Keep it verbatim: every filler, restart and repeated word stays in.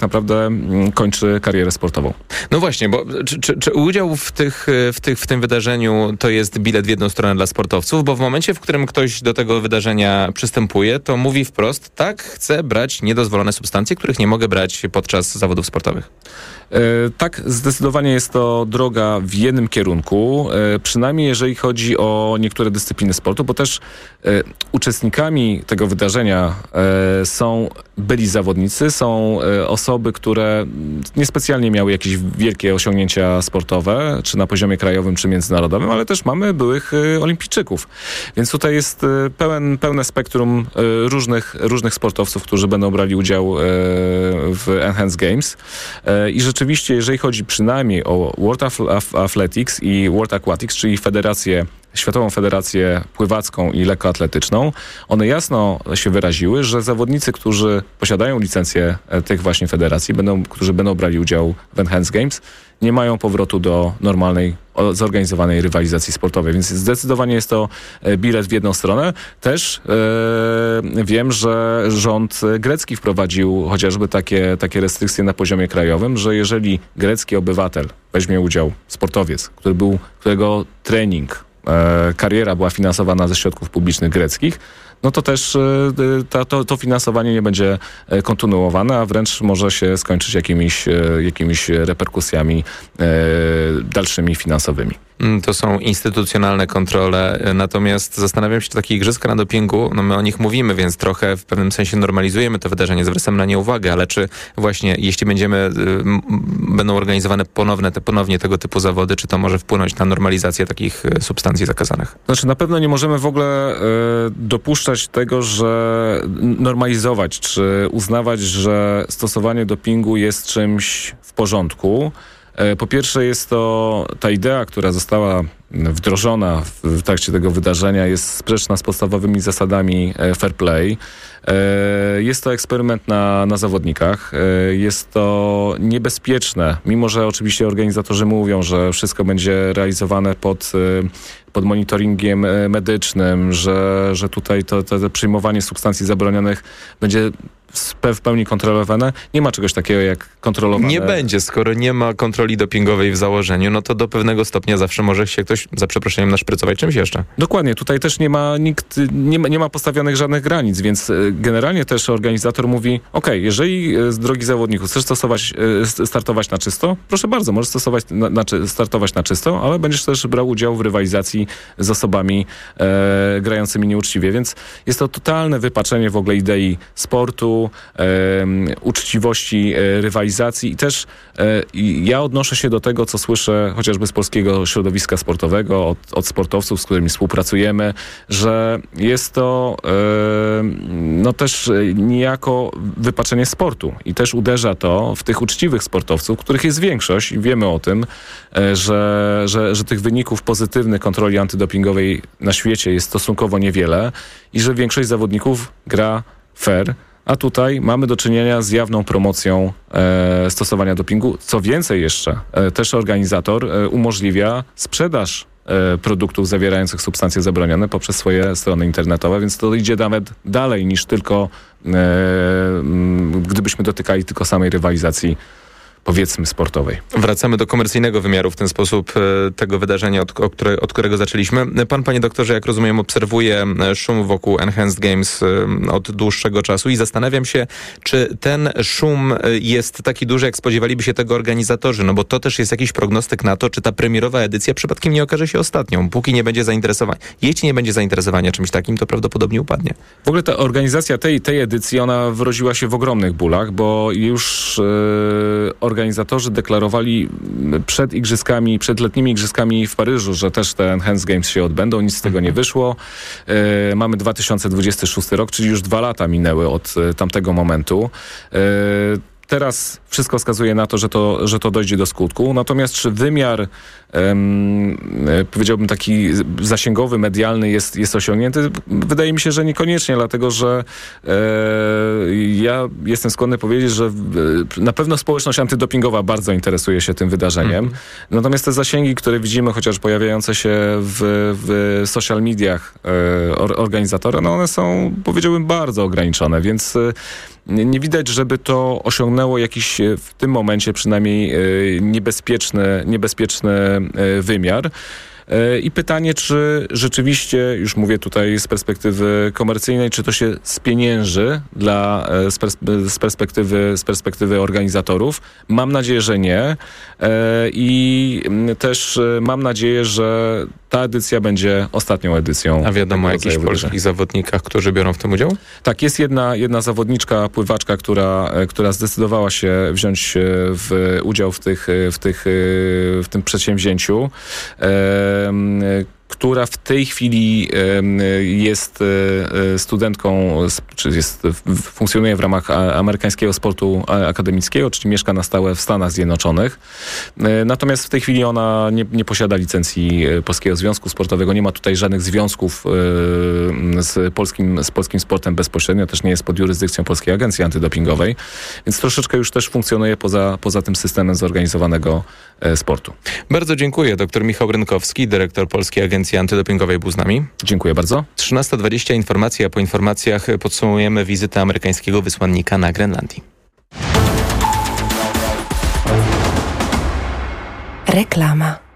naprawdę kończy karierę sportową. No właśnie, bo czy, czy, czy udział w, tych, w, tych, w tym wydarzeniu to jest bilet w jedną stronę dla sportowców? Bo w momencie, w którym ktoś do tego wydarzenia przystępuje, to mówi wprost, tak, chcę brać niedozwolone substancje, których nie mogę brać podczas zawodów sportowych. E, tak, zdecydowanie jest to droga w jednym kierunku, e, przynajmniej jeżeli chodzi o niektóre dyscypliny sportu, bo też e, uczestnikami tego wydarzenia e, są byli zawodnicy, są e, osoby, które niespecjalnie miały jakieś wielkie osiągnięcia sportowe, czy na poziomie krajowym, czy międzynarodowym, ale też mamy byłych e, olimpijczyków. Więc tutaj jest e, pełen, pełne spektrum e, różnych, różnych sportowców, którzy będą brali udział e, w Enhanced Games. E, I rzeczywiście, jeżeli chodzi przynajmniej o World Athletics i World Aquatics, czyli federację, Światową Federację Pływacką i Lekkoatletyczną, one jasno się wyraziły, że zawodnicy, którzy posiadają licencję tych właśnie federacji, będą, którzy będą brali udział w Enhanced Games, nie mają powrotu do normalnej, zorganizowanej rywalizacji sportowej. Więc zdecydowanie jest to bilet w jedną stronę. Też e, wiem, że rząd grecki wprowadził chociażby takie, takie restrykcje na poziomie krajowym, że jeżeli grecki obywatel weźmie udział, sportowiec, który był, którego trening, e, kariera była finansowana ze środków publicznych greckich, no to też to, to, to finansowanie nie będzie kontynuowane, a wręcz może się skończyć jakimiś, jakimiś reperkusjami dalszymi finansowymi. To są instytucjonalne kontrole, natomiast zastanawiam się, czy takie igrzyska na dopingu, no my o nich mówimy, więc trochę w pewnym sensie normalizujemy to wydarzenie, zwracamy na nie uwagę, ale czy właśnie jeśli będziemy, m, będą organizowane ponowne, te, ponownie tego typu zawody, czy to może wpłynąć na normalizację takich substancji zakazanych? Znaczy na pewno nie możemy w ogóle y, dopuszczać tego, że normalizować, czy uznawać, że stosowanie dopingu jest czymś w porządku. Po pierwsze jest to ta idea, która została wdrożona w trakcie tego wydarzenia, jest sprzeczna z podstawowymi zasadami fair play. Jest to eksperyment na, na zawodnikach. Jest to niebezpieczne, mimo że oczywiście organizatorzy mówią, że wszystko będzie realizowane pod, pod monitoringiem medycznym, że, że tutaj to, to, to przyjmowanie substancji zabronionych będzie w pełni kontrolowane. Nie ma czegoś takiego jak kontrolowane. Nie będzie, skoro nie ma kontroli dopingowej w założeniu, no to do pewnego stopnia zawsze może się ktoś, za przeproszeniem, naszprycować czymś jeszcze. Dokładnie, tutaj też nie ma nikt, nie ma, nie ma postawionych żadnych granic, więc generalnie też organizator mówi, ok, jeżeli drogi zawodniku chcesz stosować, startować na czysto, proszę bardzo, możesz stosować, na, na, startować na czysto, ale będziesz też brał udział w rywalizacji z osobami e, grającymi nieuczciwie, więc jest to totalne wypaczenie w ogóle idei sportu, E, uczciwości e, rywalizacji i też e, i ja odnoszę się do tego, co słyszę chociażby z polskiego środowiska sportowego, od, od sportowców, z którymi współpracujemy, że jest to e, no też niejako wypaczenie sportu i też uderza to w tych uczciwych sportowców, których jest większość i wiemy o tym, e, że, że, że tych wyników pozytywnych kontroli antydopingowej na świecie jest stosunkowo niewiele i że większość zawodników gra fair. A tutaj mamy do czynienia z jawną promocją e, stosowania dopingu. Co więcej jeszcze, e, też organizator e, umożliwia sprzedaż e, produktów zawierających substancje zabronione poprzez swoje strony internetowe, więc to idzie nawet dalej niż tylko, e, m, gdybyśmy dotykali tylko samej rywalizacji, powiedzmy, sportowej. Wracamy do komercyjnego wymiaru w ten sposób e, tego wydarzenia, od, od, które, od którego zaczęliśmy. Pan, panie doktorze, jak rozumiem, obserwuje szum wokół Enhanced Games e, od dłuższego czasu i zastanawiam się, czy ten szum jest taki duży, jak spodziewaliby się tego organizatorzy, no bo to też jest jakiś prognostyk na to, czy ta premierowa edycja przypadkiem nie okaże się ostatnią, póki nie będzie zainteresowania. Jeśli nie będzie zainteresowania czymś takim, to prawdopodobnie upadnie. W ogóle ta organizacja tej, tej edycji, ona wyrodziła się w ogromnych bólach, bo już e, organizatorzy deklarowali przed igrzyskami, przed letnimi igrzyskami w Paryżu, że też te Enhanced Games się odbędą. Nic z tego nie wyszło. E, mamy dwa tysiące dwudziesty szósty rok, czyli już dwa lata minęły od e, tamtego momentu. E, Teraz wszystko wskazuje na to, że to, że to dojdzie do skutku. Natomiast czy wymiar, um, powiedziałbym taki zasięgowy, medialny jest, jest osiągnięty? Wydaje mi się, że niekoniecznie, dlatego że e, ja jestem skłonny powiedzieć, że e, na pewno społeczność antydopingowa bardzo interesuje się tym wydarzeniem. Mm. Natomiast te zasięgi, które widzimy, chociaż pojawiające się w, w social mediach e, or, organizatora, no one są, powiedziałbym, bardzo ograniczone, więc nie, nie widać, żeby to osiągnęło jakiś w tym momencie przynajmniej niebezpieczny, niebezpieczny wymiar. I pytanie, czy rzeczywiście, już mówię tutaj z perspektywy komercyjnej, czy to się spienięży dla, z, pers- z, perspektywy, z perspektywy organizatorów. Mam nadzieję, że nie. I też mam nadzieję, że ta edycja będzie ostatnią edycją. A wiadomo o jakichś polskich zawodnikach, którzy biorą w tym udział? Tak, jest jedna, jedna zawodniczka, pływaczka, która, która zdecydowała się wziąć w, udział w, tych, w, tych, w tym przedsięwzięciu, e, która w tej chwili jest studentką, czy jest, funkcjonuje w ramach amerykańskiego sportu akademickiego, czyli mieszka na stałe w Stanach Zjednoczonych. Natomiast w tej chwili ona nie, nie posiada licencji Polskiego Związku Sportowego, nie ma tutaj żadnych związków z polskim, z polskim sportem bezpośrednio, też nie jest pod jurysdykcją Polskiej Agencji Antydopingowej, więc troszeczkę już też funkcjonuje poza, poza tym systemem zorganizowanego sportu. Bardzo dziękuję. Doktor Michał Rynkowski, dyrektor Polskiej Agencji Antydopingowej, był z nami. Dziękuję bardzo. trzynasta dwadzieścia informacji, a po informacjach podsumujemy wizytę amerykańskiego wysłannika na Grenlandii. Reklama.